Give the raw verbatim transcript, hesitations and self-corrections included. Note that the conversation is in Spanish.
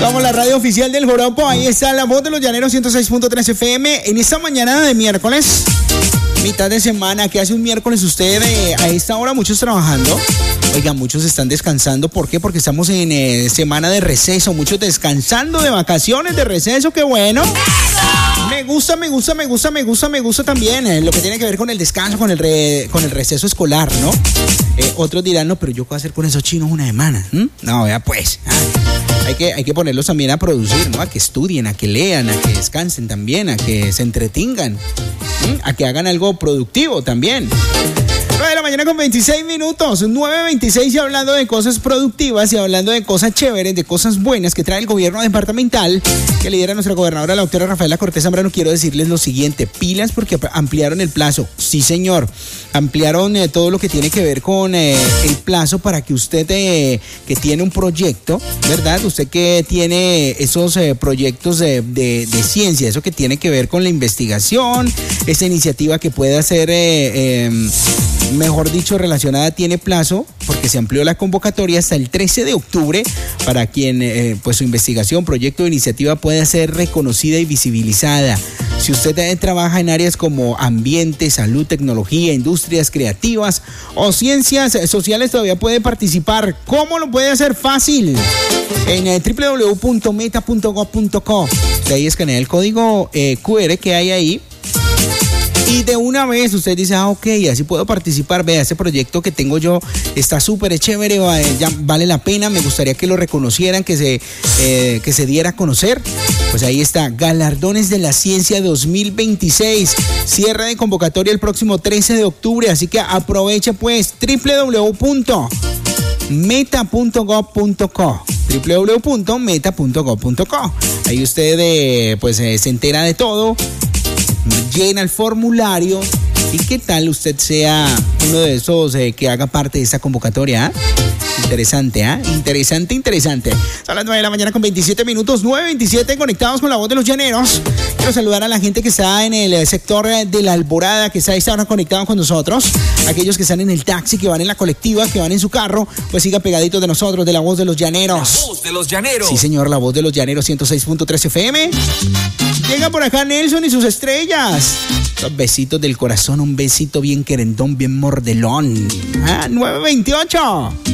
Somos la radio oficial del Joropo. Ahí está la voz de los llaneros ciento seis punto tres F M. En esta mañana de miércoles, mitad de semana, ¿qué hace un miércoles usted eh, a esta hora? Muchos trabajando. Oiga, muchos están descansando. ¿Por qué? Porque estamos en eh, semana de receso. Muchos descansando de vacaciones, de receso. ¡Qué bueno! Me gusta, me gusta, me gusta, me gusta, me gusta también eh, lo que tiene que ver con el descanso, con el, re, con el receso escolar, ¿no? Eh, otros dirán, no, pero yo, ¿qué voy a hacer con esos chinos una semana? ¿Mm? No, vea pues. Ah, hay que, hay que ponerlos también a producir, ¿no? A que estudien, a que lean, a que descansen también, a que se entretengan, ¿Mm? a que hagan algo productivo también. nueve de la mañana con veintiséis minutos, nueve veintiséis, y hablando de cosas productivas y hablando de cosas chéveres, de cosas buenas que trae el gobierno departamental que lidera nuestra gobernadora, la doctora Rafaela Cortés Zambrano, quiero decirles lo siguiente: pilas, porque ampliaron el plazo. Sí, señor, ampliaron eh, todo lo que tiene que ver con eh, el plazo para que usted eh, que tiene un proyecto, ¿verdad? Usted que tiene esos eh, proyectos de, de, de ciencia, eso que tiene que ver con la investigación, esa iniciativa que puede hacer eh, eh, mejor dicho, relacionada, tiene plazo, porque se amplió la convocatoria hasta el trece de octubre para quien eh, pues su investigación, proyecto o iniciativa pueda ser reconocida y visibilizada. Si usted eh, trabaja en áreas como ambiente, salud, tecnología, industrias creativas o ciencias sociales, todavía puede participar. ¿Cómo lo puede hacer? Fácil. En eh, doble u doble u doble u punto meta punto gov punto co. Usted ahí escanea el código eh, cu erre que hay ahí. Y de una vez usted dice, ah, ok, así puedo participar. Vea, este proyecto que tengo yo está súper chévere, ya vale la pena, me gustaría que lo reconocieran, que se, eh, que se diera a conocer. Pues ahí está, Galardones de la Ciencia dos mil veintiséis. Cierre de convocatoria el próximo trece de octubre, así que aproveche pues, doble u doble u doble u punto meta punto gov punto co. doble u doble u doble u punto meta punto gov punto co. Ahí usted eh, pues eh, se entera de todo, llena el formulario y qué tal usted sea uno de esos eh, que haga parte de esta convocatoria. ¿eh? Interesante, ¿ah? ¿eh? Interesante, interesante. Son las nueve de la mañana con veintisiete minutos, nueve veintisiete, conectados con la voz de los llaneros. Quiero saludar a la gente que está en el sector de la Alborada, que está ahí ahora conectado con nosotros. Aquellos que están en el taxi, que van en la colectiva, que van en su carro, pues siga pegaditos de nosotros, de la voz de los llaneros. La voz de los llaneros. Sí, señor, la voz de los llaneros, ciento seis punto tres F M. Llega por acá Nelson y sus estrellas. Los besitos del corazón, un besito bien querendón, bien mordelón. Ah, nueve veintiocho.